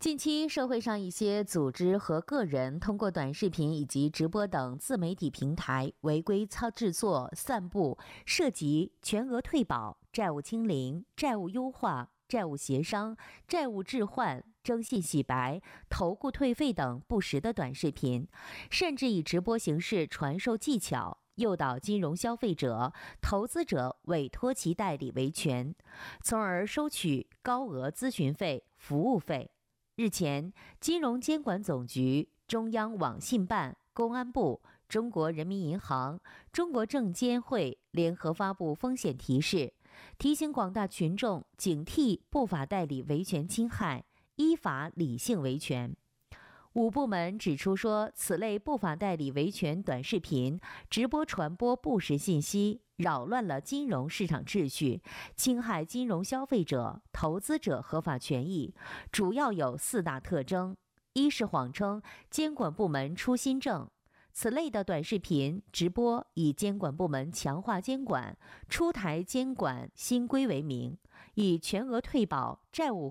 近期，社会上一些组织和个人通过短视频以及直播等自媒体平台违规制作、散布涉及全额退保、债务清零、债务优化、债务协商、债务置换、征信洗白、投顾退费等不实的短视频，甚至以直播形式传授技巧，诱导金融消费者、投资者委托其代理维权，从而收取高额咨询费、服务费。日前，金融监管总局、中央网信办、公安部、中国人民银行、中国证监会联合发布风险提示，提醒广大群众警惕不法代理维权侵害，依法理性维权。五部门指出说，此类不法代理维权短视频直播传播不实信息，扰乱了金融市场秩序，侵害金融消费者、投资者合法权益，主要有4大特征：一是谎称监管部门出新政，此类的短视频直播以监管部门强化监管、出台监管新规为名，以全额退保、债务